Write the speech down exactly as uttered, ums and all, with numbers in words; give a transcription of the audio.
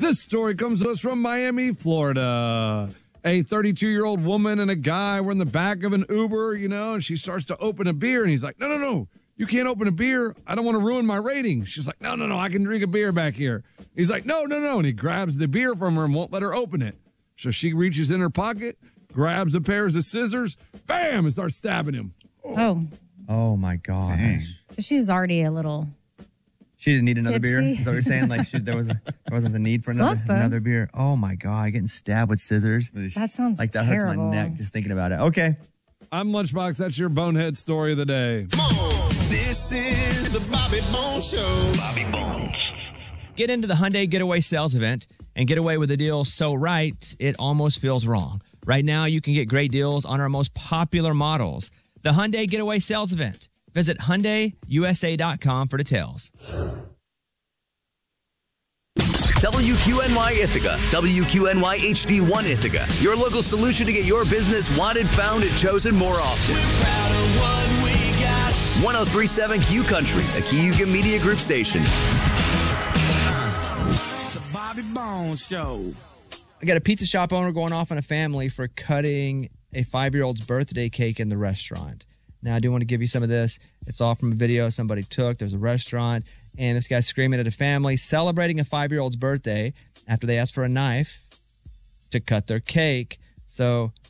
This story comes to us from Miami, Florida. A thirty-two-year-old woman and a guy were in the back of an Uber, you know, and she starts to open a beer, and he's like, no, no, no, you can't open a beer. I don't want to ruin my rating. She's like, no, no, no, I can drink a beer back here. He's like, no, no, no, and he grabs the beer from her and won't let her open it. So she reaches in her pocket, grabs a pair of scissors, bam, and starts stabbing him. Oh. Oh, my gosh. Dang. So she was already a little... She didn't need another beer? Tipsy. Is that what you're saying? Like she, there, was a, there wasn't the need for another, Something. another beer? Oh, my God. Getting stabbed with scissors. That sounds Like, that terrible. hurts my neck just thinking about it. Okay. I'm Lunchbox. That's your bonehead story of the day. This is the Bobby Bones Show. Bobby Bones. Get into the Hyundai Getaway Sales Event and get away with a deal so right, it almost feels wrong. Right now, you can get great deals on our most popular models. The Hyundai Getaway Sales Event. Visit Hyundai U S A dot com for details. W Q N Y Ithaca, W Q N Y H D one Ithaca. Your local solution to get your business wanted, found, and chosen more often. We're proud of what we got. one oh three point seven Q Country, a Kiyuga Media Group station. The Bobby Bones Show. I got a pizza shop owner going off on a family for cutting a five-year-old's birthday cake in the restaurant. Now, I do want to give you some of this. It's all from a video somebody took. There's a restaurant, and this guy's screaming at a family celebrating a five-year-old's birthday after they asked for a knife to cut their cake. So